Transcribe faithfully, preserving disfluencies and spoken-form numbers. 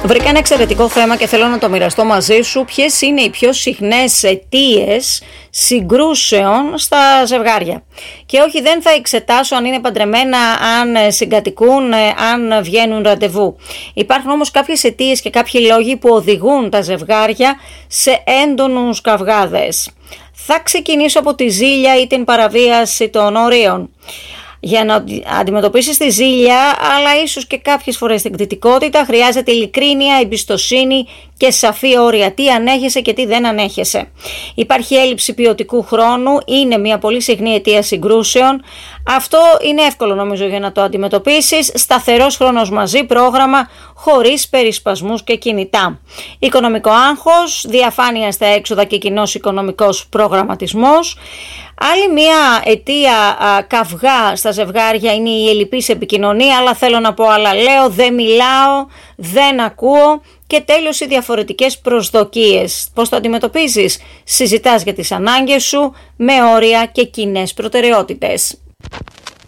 Βρήκα ένα εξαιρετικό θέμα και θέλω να το μοιραστώ μαζί σου. Ποιες είναι οι πιο συχνές αιτίες συγκρούσεων στα ζευγάρια? Και όχι, δεν θα εξετάσω αν είναι παντρεμένα, αν συγκατοικούν, αν βγαίνουν ραντεβού. Υπάρχουν όμως κάποιες αιτίες και κάποιοι λόγοι που οδηγούν τα ζευγάρια σε έντονους καυγάδες. Θα ξεκινήσω από τη ζήλια ή την παραβίαση των ορίων. Για να αντιμετωπίσεις τη ζήλια, αλλά ίσως και κάποιες φορές την κριτικότητα, χρειάζεται ειλικρίνεια, εμπιστοσύνη και σαφή όρια. Τι ανέχεσαι και τι δεν ανέχεσαι. Υπάρχει έλλειψη ποιοτικού χρόνου, είναι μια πολύ συχνή αιτία συγκρούσεων. Αυτό είναι εύκολο νομίζω για να το αντιμετωπίσεις. Σταθερός χρόνος μαζί, πρόγραμμα, χωρίς περισπασμούς και κινητά. Οικονομικό άγχος, διαφάνεια στα έξοδα και κοινός οικονομικός προγραμματισμός. Άλλη μια αιτία α, καυγά στα ζευγάρια είναι η ελλειπής επικοινωνία, αλλά θέλω να πω άλλα λέω, δεν μιλάω, δεν ακούω και τέλος οι διαφορετικές προσδοκίες. Πώς το αντιμετωπίζεις? Συζητάς για τις ανάγκες σου με όρια και κοινές προτεραιότητες.